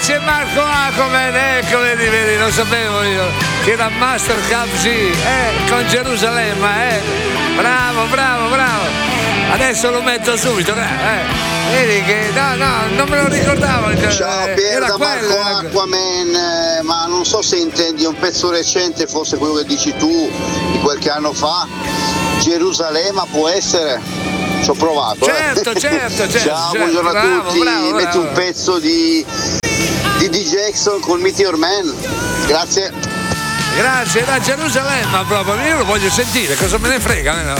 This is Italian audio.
Grazie Marco Aquaman, ecco, vedi, lo sapevo io, che era Master Capsi, con Gerusalemme, bravo. Adesso lo metto subito, vedi che, no, non me lo ricordavo. Ciao Pier, da Marco Aquaman, ma non so se intendi un pezzo recente, forse quello che dici tu, di qualche anno fa, Gerusalemme può essere? Ci ho provato. Certo. Ciao, buongiorno a tutti. Bravo. Metti un pezzo di D. Jackson con Meteor Man. Grazie, da Gerusalemme proprio, io lo voglio sentire, cosa me ne frega?